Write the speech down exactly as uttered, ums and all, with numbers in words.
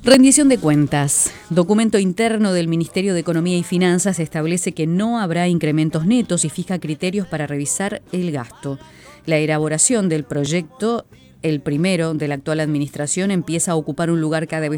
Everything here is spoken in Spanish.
Rendición de cuentas. Documento interno del Ministerio de Economía y Finanzas establece que no habrá incrementos netos y fija criterios para revisar el gasto. La elaboración del proyecto, el primero de la actual administración, empieza a ocupar un lugar cada vez